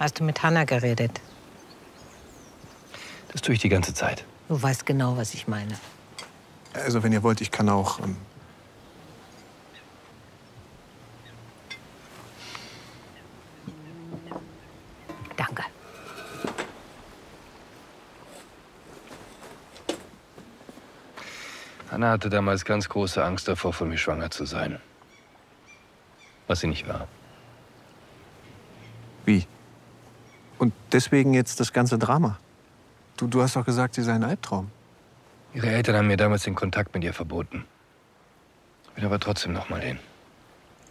Hast du mit Hanna geredet? Das tue ich die ganze Zeit. Du weißt genau, was ich meine. Also, wenn ihr wollt, ich kann auch. Danke. Hanna hatte damals ganz große Angst davor, von mir schwanger zu sein. Was sie nicht war. Wie? Und deswegen jetzt das ganze Drama? Du hast doch gesagt, sie sei ein Albtraum. Ihre Eltern haben mir damals den Kontakt mit ihr verboten. Ich bin aber trotzdem noch mal hin.